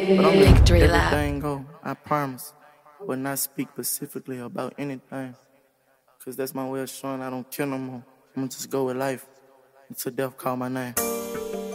But I'm letting Victory lap. everything go, I promise. But not speak specifically about anything. Cause that's my way of showing I don't care no more. I'ma just go with life until death call my name.